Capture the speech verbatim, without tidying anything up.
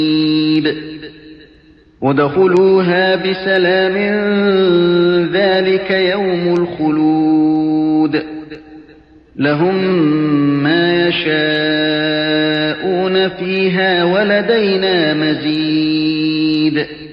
ادخلوها بسلام ذلك يوم الخلود لهم ما يشاءون فيها ولدينا مزيد